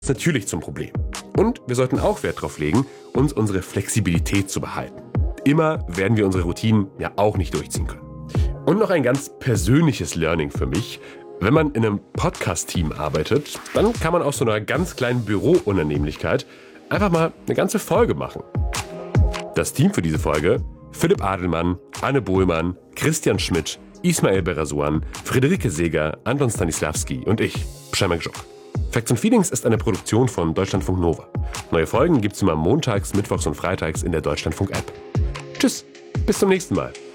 natürlich zum Problem. Und wir sollten auch Wert darauf legen, uns unsere Flexibilität zu behalten. Immer werden wir unsere Routinen ja auch nicht durchziehen können. Und noch ein ganz persönliches Learning für mich. Wenn man in einem Podcast-Team arbeitet, dann kann man aus so einer ganz kleinen Bürounannehmlichkeit einfach mal eine ganze Folge machen. Das Team für diese Folge: Philipp Adelmann, Anne Bohlmann, Christian Schmidt, Ismail Berasuan, Friederike Seeger, Anton Stanislavski und ich, Przemek Żuk. Facts & Feelings ist eine Produktion von Deutschlandfunk Nova. Neue Folgen gibt's immer montags, mittwochs und freitags in der Deutschlandfunk-App. Tschüss, bis zum nächsten Mal.